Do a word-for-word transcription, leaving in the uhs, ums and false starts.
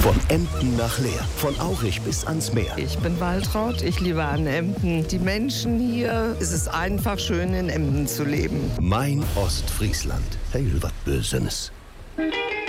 Von Emden nach Leer, von Aurich bis ans Meer. Ich bin Waltraud, ich liebe an Emden. Die Menschen hier, es ist einfach schön in Emden zu leben. Mein Ostfriesland. Heil wat Bösenes.